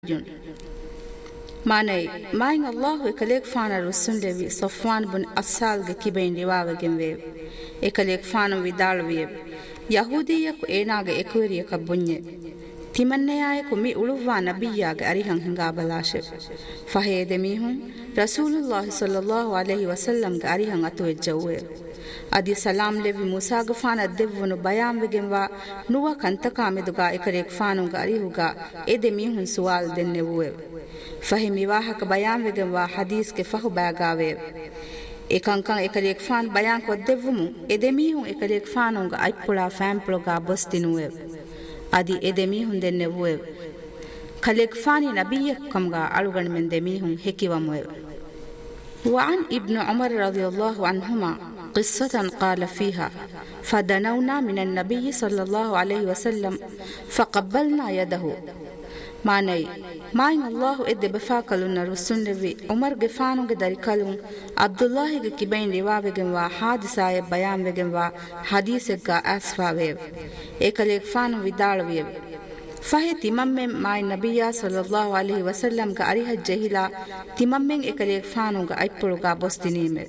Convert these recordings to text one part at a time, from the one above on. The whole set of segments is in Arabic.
معنی ماین الله اکلیک فان رسول لوی صفوان بن اسال گ کیبین ریواوگن وی اکلیک فان ویدال وی یهودیک ایناگ اکوریک بنی තිමන්නයාය කුමි උළුවා නබියාගේ අරිහන් හංගා බලාෂ ෆහේ දෙමිහුන් රසූලුල්ලාහ් සල්ලල්ලාහු අලයිහි වසල්ලම් ගේ අරිහන් අතු එජ්ජුවේ අදි සලාම් ලෙවි මුසා ගෆාන දෙවුණු බයාම් වෙගෙන්වා නුව කන්තකාමෙදුගා එකරෙක් ෆානුන්ගේ අරිහුගා ඒ දෙමිහුන් සුවාල් දෙන්නේ වූවේ ෆහේ මිවාහක බයාම් වෙගෙන්වා හදීස් ගේ ෆහු බාගාවේ ඒකංකං එකරෙක් ෆාන් බයාම් කො දෙවුමු ඒ දෙමිහුන් එකරෙක් ෆානුන්ගේ අයිප්පුලා ෆෑම්ප්ලෝගා බොස්තිනුවේ adi edemihun denne wuev khalek fani nabiyakum ga alugan men demihun hekiwamuev wa an ibn umar radiyallahu anhuma qissatan qala fiha fadanawna min an-nabiy sallallahu alayhi wa sallam faqabbalna yadahu manai main allah edde bafakalun rusunnevi umar ge fanu ge darikalun abdullah ge kibain riwavegen wa hadisaya bayan wegen wa hadise ga asfawev ekalek fanu vidalwev fahe timammen mai nabiyya sallallahu alaihi wasallam ga ariha jahila timammen ekalek fanu ga aipulu ga bostinime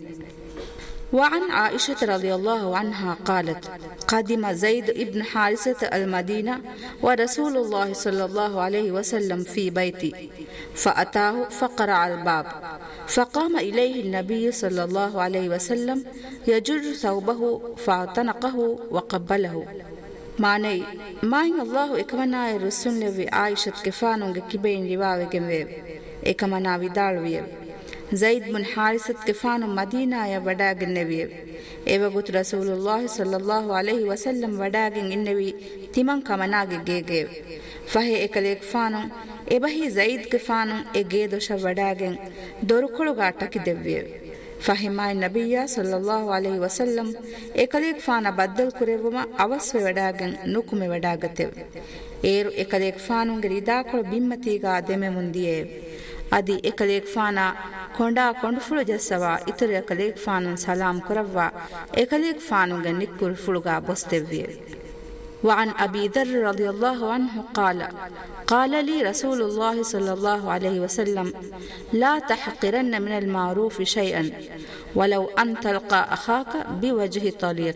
وعن عائشة رضي الله عنها قالت قدم زيد ابن حارثة المدينة ورسول الله صلى الله عليه وسلم في بيتي فأتاه فقرع الباب فقام إليه النبي صلى الله عليه وسلم يجر ثوبه فاعتنقه وقبله معني ما إن الله إكمنا رسول لي عائشة كفانون كبين رواوي كمويب إكمنا vidalwiyev زيد بن حارثة كفانو مدينة يا وداغن نبي ايوغت رسول الله صلى الله عليه وسلم وداغن النبي تيمان كمناغ گيگه فهي اكليك فانو ابهي زيد كفانو اگه دوش وداغن دورکلو گاٹك دبي فهما النبي صلى الله عليه وسلم اكليك فانا بدل كريوما اوس وداغن نكم وداگته اير اكليك فانو گريدا كل بيمتيگا دمه منديه adi ekalek fana konda kondufulu jassawa itere ekalek fanun salam kurawwa ekalek fanun ga nikkur fuluga bostevviye وعن أبي ذر رضي الله عنه قال لي رسول الله صلى الله عليه وسلم لا تحقرن من المعروف شيئا ولو أن تلقى أخاك بوجه طليق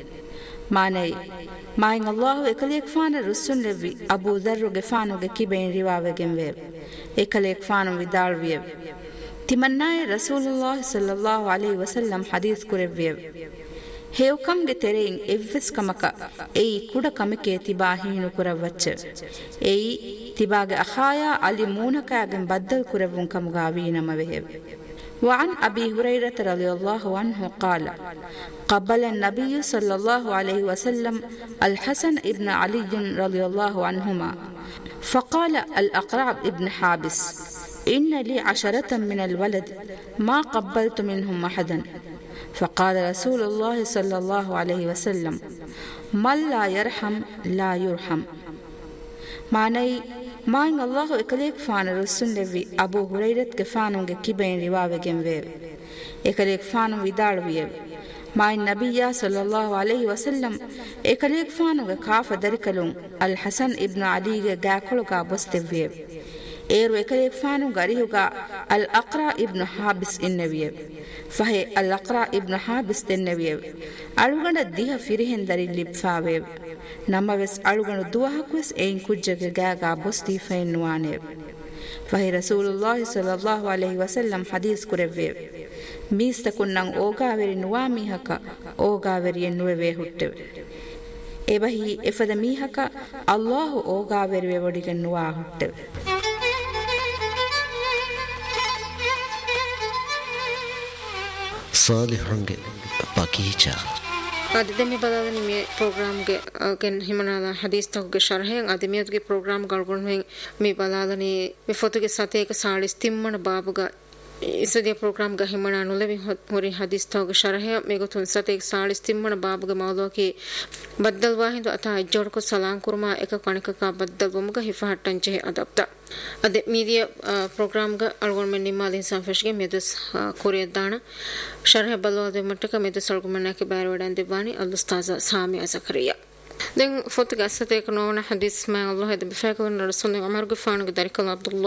معني ما إن الله إكليك فان الرسول لبي أبو ذر غفانو غكيبين رواوة جنويب إكليك فانو vidal ويب تمنى رسول الله صلى الله عليه وسلم حديث كرب ويب هيو كم گترين إفس كمكا أي كودا كمكي تباهينو كربوچ أي تباغ أخايا علي مونكا غن بدل كربون كمغاوينا مبهب وعن أبي هريرة رضي الله عنه قال قبل النبي صلى الله عليه وسلم الحسن ابن علي رضي الله عنهما فقال الأقرع ابن حابس إن لي 10 من الولد ما قبلت منهم أحدا فقال رسول الله صلى الله عليه وسلم من لا يرحم لا يرحم معني ما إن الله إكليك فان رسول لوي أبو هريرة كفانون كيبين رواوة جنويب إكليك فانون vidal ويب ما النبي صلى الله عليه وسلم إكليك فانون كاف دركلون الحسن ابن علي غاكلو غا بوستويب ايرو إكليك فانون غريهوغا الأقرع ابن حابس النبيب فهي الأقرع ابن حابس النبيب ألوغن ديها فيرهن داري لبفاويب نموس ألوغن دوهكوس اين كجغ غاغا بوستي فين نوانيب فهي رسول الله صلى الله عليه وسلم حديث كربيب ميستكنن اوغاوري نواميهكا اوغاوري نووي هوتتو එබහි එෆද මීහක අල්ලාහ් ඕගාවෙරි වෙවඩිගෙන් නුවා හුට්ටව صالحونගේ بقيچا ademi badalani me program ge gen himanala hadis tawge sharhen ademiyat ge program galgon men me badalani me foto ge sate ek 40 babuga isadiya program ga himana nulevi hori hadis tawge sharhe me gotun sate ek 40 babuga mawdu ki baddal wahidu ata ajjor ko salam kurma ek kanika ka baddal bumga hifahattan che adapta ade media program ga algon men nimma din sanfeshge medus koriya dana sharh balwade mattaka medus algomana ke bayrodan debani al ustaza Samia Zakaria den foto ga sate ek nona hadis ma Allah de befakon rasul Umar gufan ga darikal Abdullah